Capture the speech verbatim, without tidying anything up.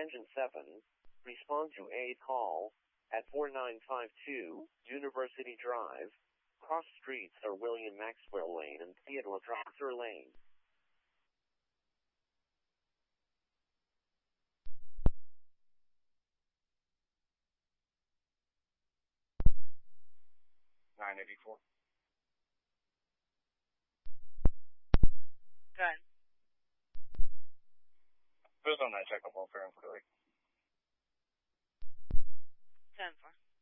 Engine seven, respond to a call at four nine five two University Drive. Cross streets are William Maxwell Lane and Theodore Dreiser Lane. nine eighty-four. Good. Who's on that check of welfare and clearly? ten four.